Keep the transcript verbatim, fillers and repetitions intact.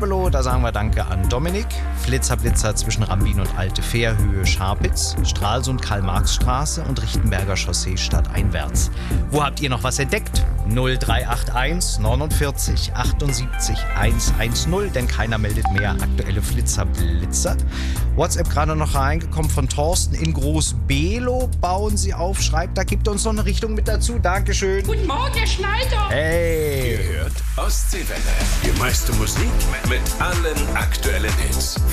Rabelow, da sagen wir Danke an Dominik. Flitzer Blitzer zwischen Rambin und Alte Fährhöhe Scharpitz, Stralsund Karl-Marx-Straße und Richtenberger Chaussee stadteinwärts. Wo habt ihr noch was entdeckt? null drei acht eins neunundvierzig achtundsiebzig hundertzehn, denn keiner meldet mehr aktuelle Flitzer Blitzer. WhatsApp gerade noch reingekommen von Thorsten in Groß-Below. Bauen Sie auf, schreibt, da gibt uns noch eine Richtung mit dazu. Dankeschön. Guten Morgen, Herr Schneider. Hey. Ihr hört Ostseewelle. Die meiste Musik mit allen aktuellen Hits.